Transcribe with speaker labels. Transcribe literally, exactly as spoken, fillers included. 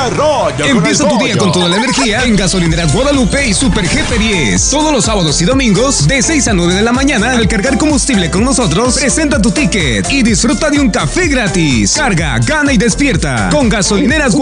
Speaker 1: ¡Que rollo!
Speaker 2: Empieza tu día con toda la energía en Gasolineras Guadalupe y Super G P diez. Todos los sábados y domingos, de seis a nueve de la mañana, al cargar combustible con nosotros, presenta tu ticket y disfruta de un café gratis. Carga, gana y despierta con Gasolineras Guadalupe.